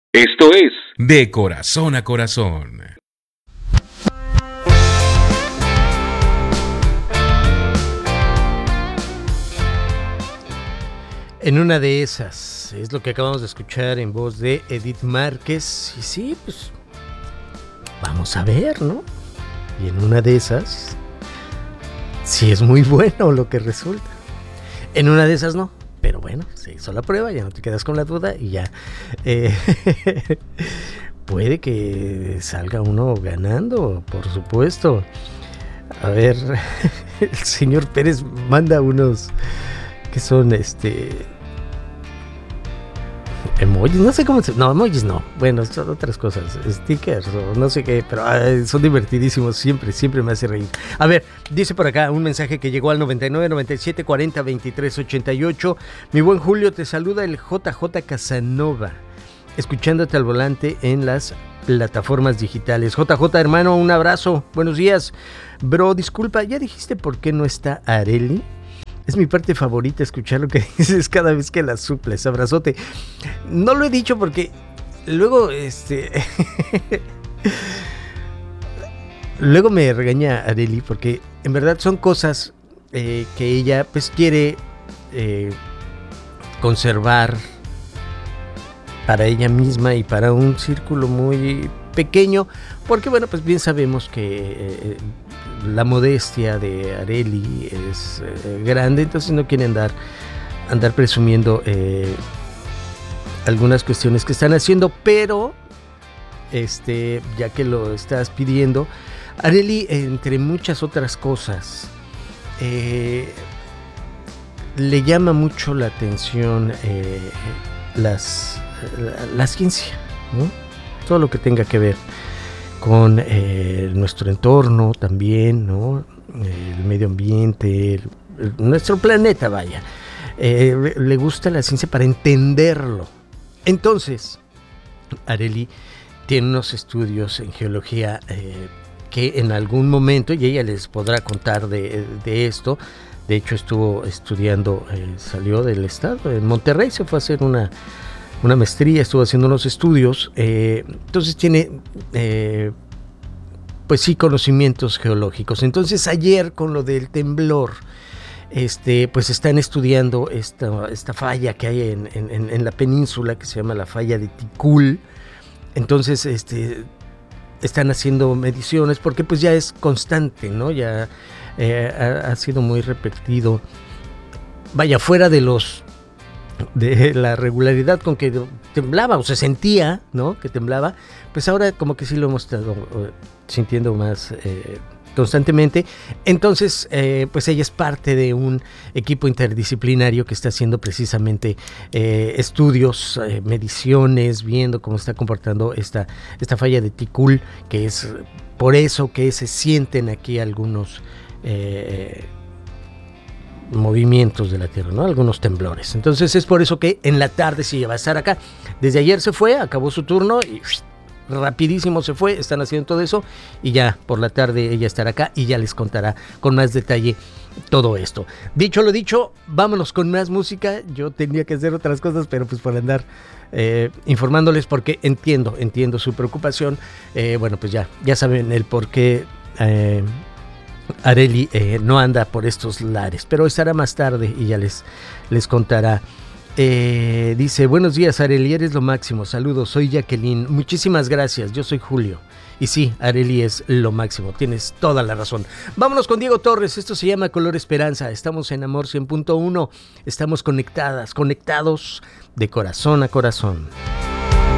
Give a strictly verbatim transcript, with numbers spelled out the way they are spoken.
Esto es De Corazón a Corazón. En una de esas, es lo que acabamos de escuchar en voz de Edith Márquez. Y sí, pues vamos a ver, ¿no? Y en una de esas, sí es muy bueno lo que resulta. En una de esas no, pero bueno, se hizo la prueba, ya no te quedas con la duda y ya. Eh, puede que salga uno ganando, por supuesto. A ver, el señor Pérez manda unos... que son este emojis, no sé cómo se, no, emojis no, bueno, son otras cosas, stickers o no sé qué, pero ay, son divertidísimos, siempre, siempre me hace reír. A ver, dice por acá un mensaje que llegó al noventa y nueve, noventa y siete, cuarenta, veintitrés, ochenta y ocho. Mi buen Julio, te saluda el J J Casanova, escuchándote al volante en las plataformas digitales. J J, hermano, un abrazo, buenos días. Bro, disculpa, ¿ya dijiste por qué no está Arely? Es mi parte favorita escuchar lo que dices cada vez que la suples. Abrazote. No lo he dicho porque luego, este... luego me regaña Arely porque en verdad son cosas eh, que ella pues quiere eh, conservar para ella misma y para un círculo muy pequeño. Porque bueno, pues bien sabemos que... Eh, la modestia de Arely es eh, grande, entonces no quiere andar, andar presumiendo eh, algunas cuestiones que están haciendo, pero este, ya que lo estás pidiendo, Arely, entre muchas otras cosas, eh, le llama mucho la atención eh, las, la, la ciencia, ¿no? Todo lo que tenga que ver con eh, nuestro entorno también, ¿no? El medio ambiente, el, el, nuestro planeta, vaya. Eh, le gusta la ciencia para entenderlo. Entonces, Arely tiene unos estudios en geología eh, que en algún momento, y ella les podrá contar de, de esto, de hecho estuvo estudiando, eh, salió del estado, en Monterrey se fue a hacer una... una maestría, estuvo haciendo unos estudios, eh, entonces tiene, eh, pues sí, conocimientos geológicos. Entonces ayer con lo del temblor, este, pues están estudiando esta, esta falla que hay en, en, en la península, que se llama la falla de Tikul. Entonces, este, están haciendo mediciones, porque pues ya es constante, ¿no? Ya eh, ha, ha sido muy repetido. Vaya, fuera de los... de la regularidad con que temblaba o se sentía, ¿no? Que temblaba, pues ahora como que sí lo hemos estado uh, sintiendo más eh, constantemente. Entonces, eh, pues ella es parte de un equipo interdisciplinario que está haciendo precisamente eh, estudios, eh, mediciones, viendo cómo está comportando esta, esta falla de Tikul, que es por eso que se sienten aquí algunos... Eh, movimientos de la tierra, ¿no? Algunos temblores. Entonces es por eso que en la tarde sí va a estar acá. Desde ayer se fue, acabó su turno y rapidísimo se fue, están haciendo todo eso y ya por la tarde ella estará acá y ya les contará con más detalle todo esto. Dicho lo dicho, vámonos con más música. Yo tenía que hacer otras cosas, pero pues por andar eh, informándoles, porque entiendo, entiendo su preocupación. Eh, bueno, pues ya, ya saben el por qué eh, Arely eh, no anda por estos lares, pero estará más tarde y ya les, les contará. Eh, dice, buenos días Arely, eres lo máximo, saludos, soy Jacqueline, muchísimas gracias, yo soy Julio. Y sí, Arely es lo máximo, tienes toda la razón. Vámonos con Diego Torres, esto se llama Color Esperanza, estamos en Amor cien punto uno, estamos conectadas, conectados de corazón a corazón.